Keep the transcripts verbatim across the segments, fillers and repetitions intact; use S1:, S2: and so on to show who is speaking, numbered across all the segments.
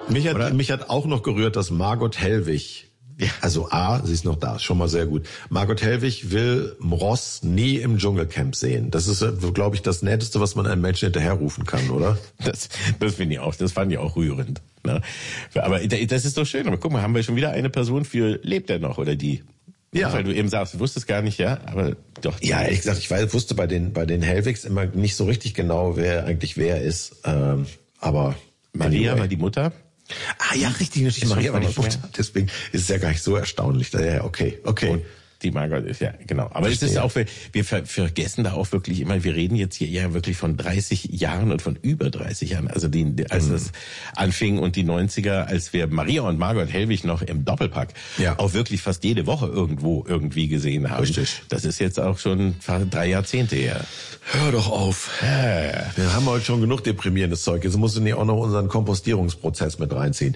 S1: Mich hat, mich hat auch noch gerührt, dass Margot Hellwig, ja. also A, sie ist noch da, ist schon mal sehr gut. Margot Hellwig will Ross nie im Dschungelcamp sehen. Das ist, glaube ich, das Netteste, was man einem Menschen hinterherrufen kann, oder?
S2: Das, das finde ich auch, das fand ich auch rührend. Ne? Aber das ist doch schön. Aber guck mal, haben wir schon wieder eine Person für, lebt er noch oder die? Ja. Weil du eben sagst, du wusstest gar nicht, ja, aber doch.
S1: Ja, ehrlich gesagt, ich weiß, wusste bei den, bei den Hellwigs immer nicht so richtig genau, wer eigentlich wer ist. Ähm, aber
S2: Maria anyway. War die Mutter?
S1: Ah ja, richtig, natürlich. Maria war die Mutter. Deswegen ist es ja gar nicht so erstaunlich. Ja, okay, okay.
S2: Und die Margot ist ja, genau. Aber Verstehe. Es ist auch, wir ver- vergessen da auch wirklich immer, wir reden jetzt hier ja wirklich von dreißig Jahren und von über dreißig Jahren. Also die, als mhm. das anfing und die neunziger, als wir Maria und Margot Hellwig noch im Doppelpack ja. auch wirklich fast jede Woche irgendwo irgendwie gesehen haben.
S1: Richtig.
S2: Das ist jetzt auch schon drei Jahrzehnte her.
S1: Hör doch auf. Ja. Wir haben heute schon genug deprimierendes Zeug. Jetzt musst du nicht auch noch unseren Kompostierungsprozess mit reinziehen.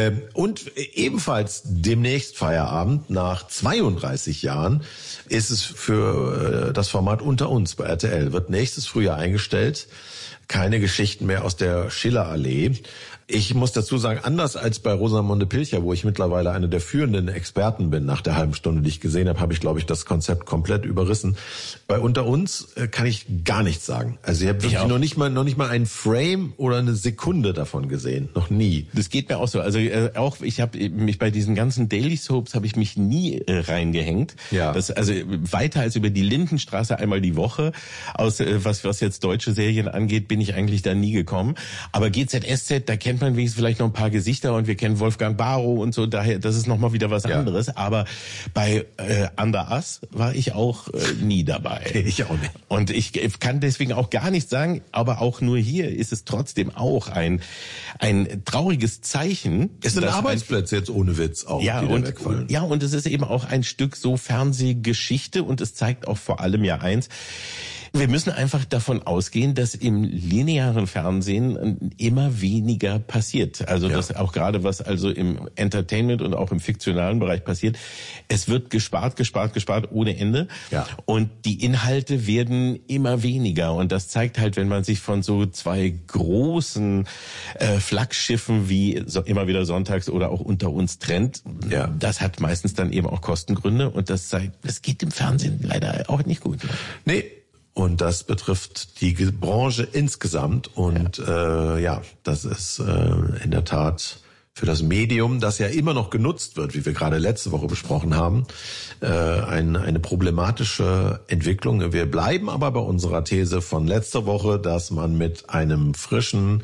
S1: Und ebenfalls demnächst Feierabend nach zweiunddreißig Jahren ist es für das Format Unter uns bei R T L. Wird nächstes Frühjahr eingestellt. Keine Geschichten mehr aus der Schillerallee. Ich muss dazu sagen, anders als bei Rosamunde Pilcher, wo ich mittlerweile eine der führenden Experten bin, nach der halben Stunde, die ich gesehen habe, habe ich, glaube ich, das Konzept komplett überrissen. Bei Unter uns kann ich gar nichts sagen. Also ich habe wirklich noch nicht mal noch nicht mal einen Frame oder eine Sekunde davon gesehen. Noch nie.
S2: Das geht mir auch so. Also äh, auch ich habe mich bei diesen ganzen Daily Soaps habe ich mich nie äh, reingehängt. Ja. Das, also weiter als über die Lindenstraße einmal die Woche, aus äh, was was jetzt deutsche Serien angeht, bin ich eigentlich da nie gekommen. Aber G Z S Z, da kennt man wenigstens vielleicht noch ein paar Gesichter und wir kennen Wolfgang Barrow und so, daher, das ist nochmal wieder was anderes. Ja. Aber bei äh, Under Us war ich auch äh, nie dabei.
S1: Ich auch nicht.
S2: Und ich kann deswegen auch gar nichts sagen, aber auch nur hier ist es trotzdem auch ein ein trauriges Zeichen.
S1: Es sind Arbeitsplätze jetzt ohne Witz auch,
S2: ja,
S1: die
S2: und,
S1: da wegfallen.
S2: Ja, und es ist eben auch ein Stück so Fernsehgeschichte und es zeigt auch vor allem ja eins, wir müssen einfach davon ausgehen, dass im linearen Fernsehen immer weniger passiert. Also ja. das auch gerade was also im Entertainment und auch im fiktionalen Bereich passiert. Es wird gespart, gespart, gespart ohne Ende. Ja. Und die Inhalte werden immer weniger. Und das zeigt halt, wenn man sich von so zwei großen äh, Flaggschiffen wie so, immer wieder sonntags oder auch Unter uns trennt, ja. das hat meistens dann eben auch Kostengründe. Und das zeigt, das geht im Fernsehen leider auch nicht gut.
S1: Nee. Und das betrifft die Branche insgesamt. Und ja, äh, ja das ist äh, in der Tat für das Medium, das ja immer noch genutzt wird, wie wir gerade letzte Woche besprochen haben, äh, ein, eine problematische Entwicklung. Wir bleiben aber bei unserer These von letzter Woche, dass man mit einem frischen,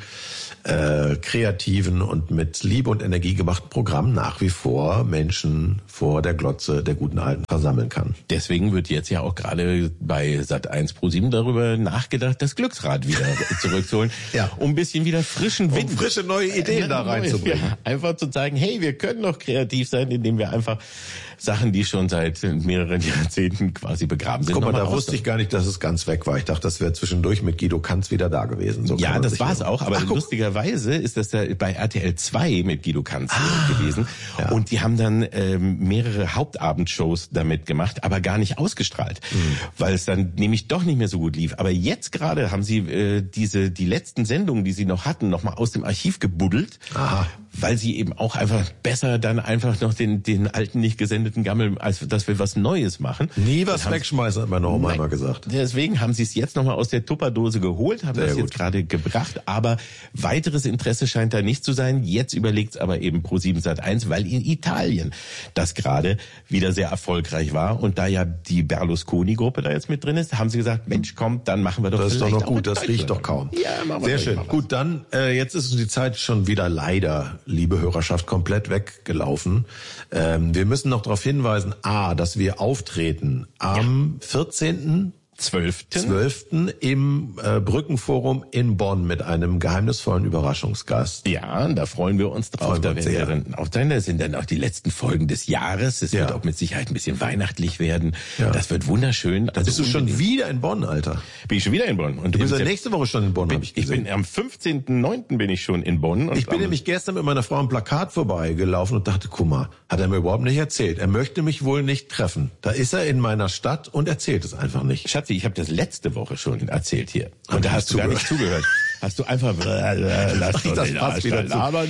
S1: äh, kreativen und mit Liebe und Energie gemachten Programm nach wie vor Menschen vor der Glotze der guten Alten versammeln kann.
S2: Deswegen wird jetzt ja auch gerade bei Sat eins Pro sieben darüber nachgedacht, das Glücksrad wieder zurückzuholen, ja. um ein bisschen wieder frischen Wind,
S1: um frische neue Ideen äh, da reinzubringen.
S2: Ja, einfach zu zeigen, hey, wir können noch kreativ sein, indem wir einfach Sachen, die schon seit mehreren Jahrzehnten quasi begraben sind.
S1: Guck mal, da wusste ich gar nicht, dass es ganz weg war. Ich dachte, das wäre zwischendurch mit Guido Kanz wieder da gewesen. So
S2: ja, das war es auch, aber Ach, lustigerweise ist das ja bei R T L zwei mit Guido Kanz ah, gewesen. Ja. Und die haben dann ähm, mehrere Hauptabendshows damit gemacht, aber gar nicht ausgestrahlt, mhm. weil es dann nämlich doch nicht mehr so gut lief. Aber jetzt gerade haben sie äh, diese die letzten Sendungen, die sie noch hatten, nochmal aus dem Archiv gebuddelt. Aha. Weil sie eben auch einfach besser dann einfach noch den den alten, nicht gesendeten Gammel, als dass wir was Neues machen.
S1: Nie was wegschmeißen, hat meine Oma immer gesagt.
S2: Deswegen haben sie es jetzt nochmal aus der Tupperdose geholt, haben Sehr das gut. jetzt gerade gebracht, aber weiteres Interesse scheint da nicht zu sein. Jetzt überlegt's aber eben Pro sieben Sat eins, weil in Italien das gerade wieder sehr erfolgreich war und da ja die Berlusconi-Gruppe da jetzt mit drin ist, haben sie gesagt, Mensch, komm, dann machen wir doch
S1: das vielleicht Das ist doch noch gut, das riecht doch kaum.
S2: Ja, machen wir
S1: Sehr schön. Gut, dann äh, jetzt ist die Zeit schon wieder leider, liebe Hörerschaft, komplett weggelaufen. Ähm, wir müssen noch darauf hinweisen, a, dass wir auftreten am ja. vierzehnten zwölften im äh, Brückenforum in Bonn mit einem geheimnisvollen Überraschungsgast.
S2: Ja, da freuen wir uns drauf. Da werden wir dann auch sein. Das sind dann auch die letzten Folgen des Jahres. Es ja. wird auch mit Sicherheit ein bisschen weihnachtlich werden. Ja. Das wird wunderschön.
S1: Also bist du schon wieder in Bonn, Alter?
S2: Bin ich schon wieder in Bonn. Und
S1: du bist ja nächste Woche schon in Bonn, habe ich gesehen.
S2: Ich bin am fünfzehnten neunten bin ich schon in Bonn. Und
S1: ich bin nämlich gestern mit meiner Frau am Plakat vorbeigelaufen und dachte, guck mal, hat er mir überhaupt nicht erzählt. Er möchte mich wohl nicht treffen. Da ist er in meiner Stadt und erzählt es einfach nicht.
S2: Schatzi, ich habe das letzte Woche schon erzählt hier. Und da hast du gar nicht zugehört. Hast du einfach lass doch den Arsch da labern.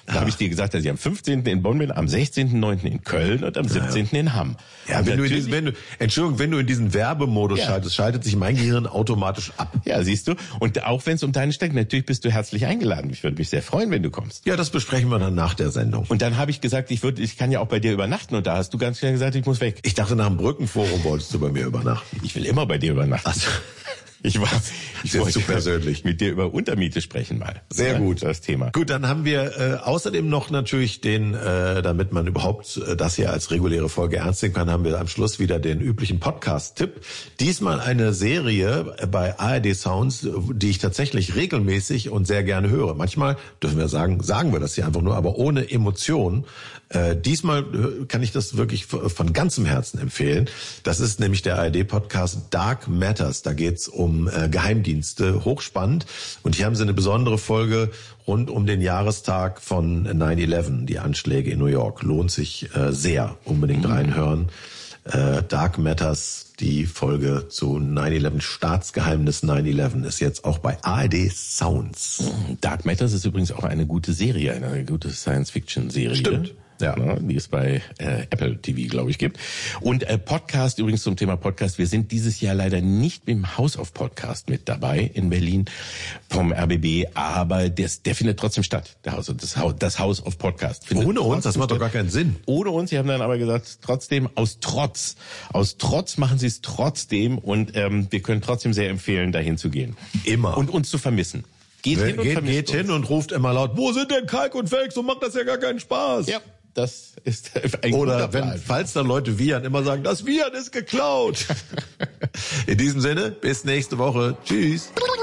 S2: Da ja. habe ich dir gesagt, dass ich am fünfzehnten in Bonn bin, am sechzehnten neunten in Köln und am siebzehnten ja. in Hamm.
S1: Ja, wenn du, in diesen, wenn du, Entschuldigung, wenn du in diesen Werbemodus ja. schaltest, schaltet sich mein Gehirn automatisch ab.
S2: Ja, siehst du. Und auch wenn es um deine Strecke, natürlich bist du herzlich eingeladen. Ich würde mich sehr freuen, wenn du kommst.
S1: Ja, das besprechen wir dann nach der Sendung.
S2: Und dann habe ich gesagt, ich würde, ich kann ja auch bei dir übernachten. Und da hast du ganz klar gesagt, ich muss weg.
S1: Ich dachte, nach dem Brückenforum wolltest du bei mir übernachten.
S2: Ich will immer bei dir übernachten.
S1: Ach so.
S2: Ich war, ich
S1: wollte zu persönlich
S2: mit dir über Untermiete sprechen mal.
S1: Sehr
S2: ja,
S1: gut,
S2: das Thema.
S1: Gut, dann haben wir äh, außerdem noch natürlich den, äh, damit man überhaupt äh, das hier als reguläre Folge ernst nehmen kann, haben wir am Schluss wieder den üblichen Podcast-Tipp. Diesmal eine Serie bei A R D Sounds, die ich tatsächlich regelmäßig und sehr gerne höre. Manchmal dürfen wir sagen, sagen wir das hier einfach nur, aber ohne Emotion. Äh, diesmal kann ich das wirklich von ganzem Herzen empfehlen. Das ist nämlich der A R D-Podcast Dark Matters. Da geht's um äh, Geheimdienste, hochspannend. Und hier haben sie eine besondere Folge rund um den Jahrestag von nine eleven, die Anschläge in New York. Lohnt sich äh, sehr, unbedingt mhm. reinhören. Äh, Dark Matters, die Folge zu nine eleven, Staatsgeheimnis nine eleven, ist jetzt auch bei A R D Sounds.
S2: Dark Matters ist übrigens auch eine gute Serie, eine gute Science-Fiction-Serie.
S1: Stimmt.
S2: Ja, ne, die es bei äh, Apple T V, glaube ich, gibt. Und äh, Podcast, übrigens zum Thema Podcast, wir sind dieses Jahr leider nicht im House of Podcast mit dabei in Berlin vom R B B, aber das, der findet trotzdem statt, der House, das, das House of Podcast.
S1: Ohne uns, das macht doch gar keinen Sinn.
S2: Ohne uns, sie haben dann aber gesagt, trotzdem aus Trotz, aus Trotz machen sie es trotzdem und ähm, wir können trotzdem sehr empfehlen, dahin zu gehen.
S1: Immer.
S2: Und uns zu vermissen. Geht,
S1: hin und, geht, geht hin und ruft immer laut, wo sind denn Kalk und Felix, so macht das ja gar keinen Spaß.
S2: Ja. Das ist ein
S1: Oder wenn, falls dann Leute wiehern, immer sagen, das Wiehern ist geklaut. In diesem Sinne, bis nächste Woche. Tschüss.